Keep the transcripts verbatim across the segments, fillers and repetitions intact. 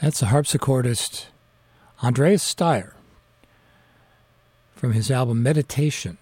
That's the harpsichordist Andreas Steyr from his album Meditation.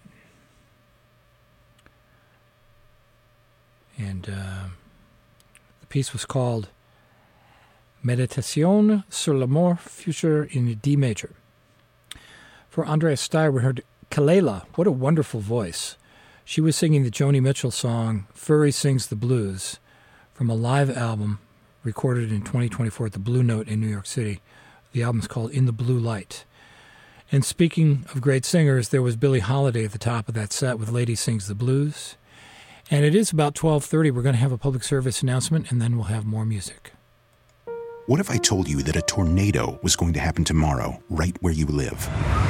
And uh, the piece was called Méditation sur l'amour futur in D major. For Andreas Steyr, we heard Kelela. What a wonderful voice. She was singing the Joni Mitchell song Furry Sings the Blues from a live album recorded in twenty twenty-four at the Blue Note in New York City. The album is called In the Blue Light. And speaking of great singers, there was Billie Holiday at the top of that set with Lady Sings the Blues. And it is about twelve thirty. We're going to have a public service announcement, and then we'll have more music. What if I told you that a tornado was going to happen tomorrow, right where you live?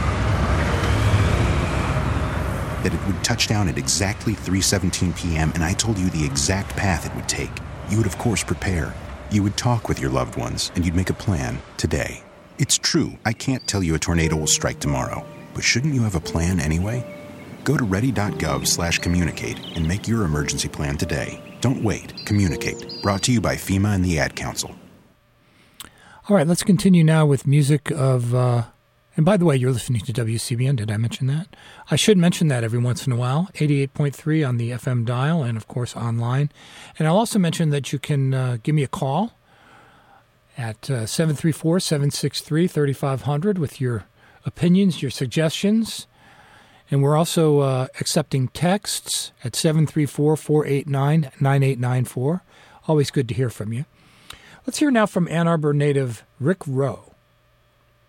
That it would touch down at exactly three seventeen p.m., and I told you the exact path it would take. You would, of course, prepare. You would talk with your loved ones, and you'd make a plan today. It's true, I can't tell you a tornado will strike tomorrow, but shouldn't you have a plan anyway? Go to ready.gov slash communicate and make your emergency plan today. Don't wait. Communicate. Brought to you by FEMA and the Ad Council. All right, let's continue now with music of... Uh, and by the way, you're listening to W C B N. Did I mention that? I should mention that every once in a while. eighty-eight point three on the F M dial and, of course, online. And I'll also mention that you can uh, give me a call at uh, seven three four, seven six three, three five zero zero with your opinions, your suggestions. And we're also uh, accepting texts at seven three four, four eight nine, nine eight nine four. Always good to hear from you. Let's hear now from Ann Arbor native Rick Rowe.